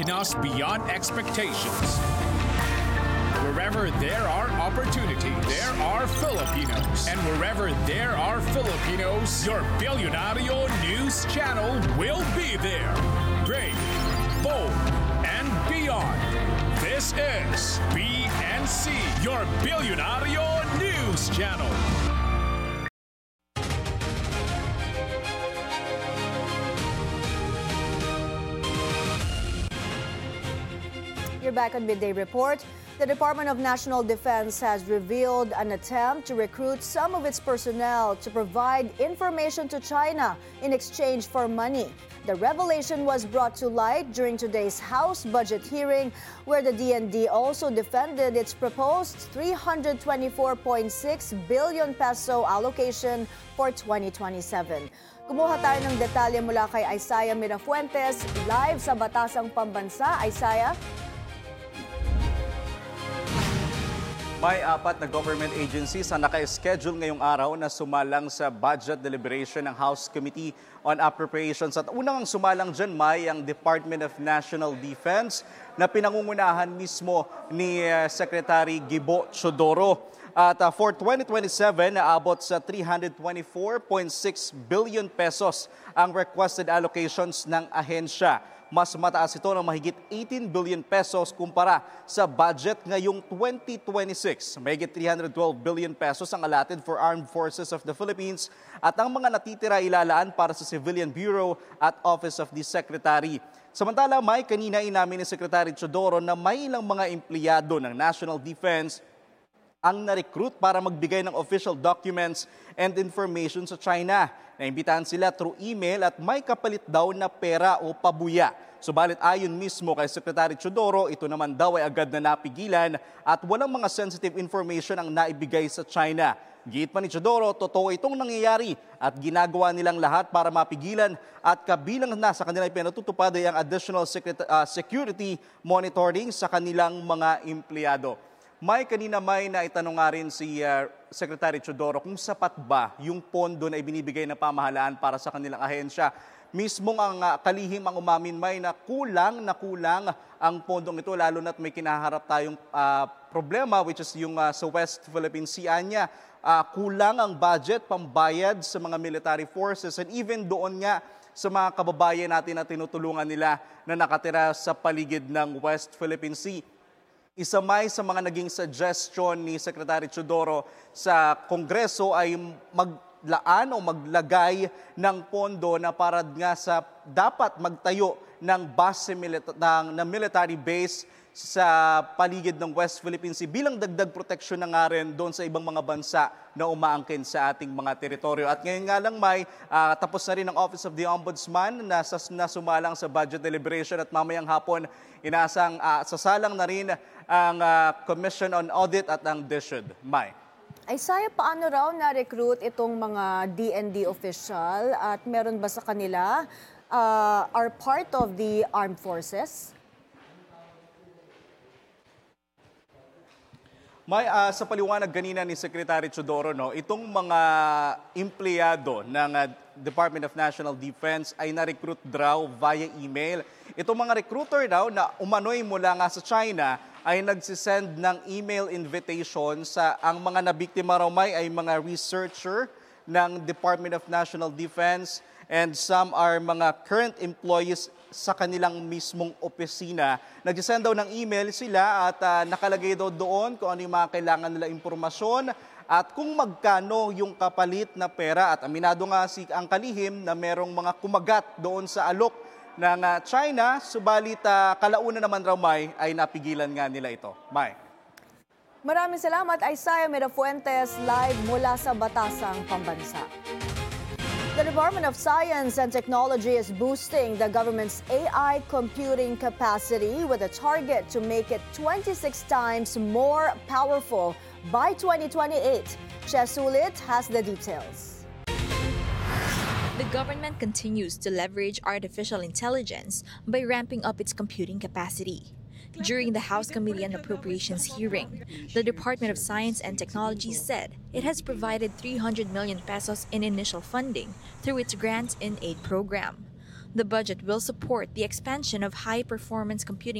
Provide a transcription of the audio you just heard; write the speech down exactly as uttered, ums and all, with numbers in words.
taken us beyond expectations. Wherever there are opportunities, there are Filipinos. And wherever there are Filipinos, your Billionario News Channel will be there. Brave, bold, and beyond. This is B N C, your Billionario News Channel. You're back on Midday Report. The Department of National Defense has revealed an attempt to recruit some of its personnel to provide information to China in exchange for money. The revelation was brought to light during today's House budget hearing, where the D N D also defended its proposed three hundred twenty-four point six billion peso allocation for twenty twenty-seven. Kumuha tayo ng detalye mula kay Isaiah Mirafuentes, live sa Batasang Pambansa. Isaiah? May apat na government agencies ang naka-schedule ngayong araw na sumalang sa budget deliberation ng House Committee on Appropriations. At unang sumalang dyan, may ang Department of National Defense na pinangungunahan mismo ni uh, Secretary Gibo Chodoro. At uh, for twenty twenty-seven, naabot sa three hundred twenty-four point six billion pesos ang requested allocations ng ahensya. Mas mataas ito ng mahigit eighteen billion pesos kumpara sa budget ngayong twenty twenty-six. Mahigit three hundred twelve billion pesos ang allotted for Armed Forces of the Philippines at ang mga natitira ilalaan para sa Civilian Bureau at Office of the Secretary. Samantala, may kanina inamin ni Secretary Chodoro na may ilang mga empleyado ng National Defense ang na-recruit para magbigay ng official documents and information sa China. Naimbitahan sila through email at may kapalit daw na pera o pabuya. Subalit ayon mismo kay Secretary Chodoro, ito naman daw ay agad na napigilan at walang mga sensitive information ang naibigay sa China. Giit pa ni Chodoro, totoo itong nangyayari at ginagawa nilang lahat para mapigilan at kabilang na sa kanilang pinatutupad ay ang additional security monitoring sa kanilang mga empleyado. May kanina may naitanong nga rin si uh, Secretary Chodoro kung sapat ba yung pondo na ibinibigay ng pamahalaan para sa kanilang ahensya. Mismong ang uh, kalihim ang umamin may na kulang na kulang ang pondong ito, lalo na't may kinaharap tayong uh, problema which is yung uh, sa West Philippine Sea niya. Uh, kulang ang budget pambayad sa mga military forces and even doon nga sa mga kababayan natin na tinutulungan nila na nakatira sa paligid ng West Philippine Sea. Isa may sa mga naging suggestion ni Secretary Chodoro sa Kongreso ay maglaan o maglagay ng pondo na para nga sa dapat magtayo ng base milita- ng, ng military base sa paligid ng West Philippine Sea bilang dagdag proteksyon na nga rin doon sa ibang mga bansa na umaangkin sa ating mga teritoryo. At ngayon nga lang may uh, tapos na rin ang Office of the Ombudsman na, sas, na sumalang sa budget deliberation at mamayang hapon inasang uh, sasalang na rin ang uh, Commission on Audit at ang DSUD. May. Isaiah, paano raw na-recruit itong mga D N D official at meron ba sa kanila uh, are part of the armed forces? May uh, sa paliwanag ganina ni Secretary Chodoro, no, itong mga empleyado ng uh, Department of National Defense ay na-recruit daw via email. Itong mga recruiter daw na umano'y mula nga sa China ay nagsisend ng email invitation sa ang mga nabiktima raw may ay mga researcher ng Department of National Defense and some are mga current employees sa kanilang mismong opisina. Nagsisend daw ng email sila at uh, nakalagay daw doon kung ano yung mga kailangan nila impormasyon at kung magkano yung kapalit na pera. At aminado nga si ang kalihim na merong mga kumagat doon sa alok ng uh, China, subalit uh, kalaunan naman raw may ay napigilan nga nila ito. May. Maraming salamat, Isaiah Mirafuentes, live mula sa Batasang Pambansa. The Department of Science and Technology is boosting the government's A I computing capacity with a target to make it twenty-six times more powerful by twenty twenty-eight. Chesulit has the details. The government continues to leverage artificial intelligence by ramping up its computing capacity. During the House Committee on Appropriations hearing, the Department of Science and Technology said it has provided three hundred million pesos in initial funding through its grants and aid program. The budget will support the expansion of high-performance computing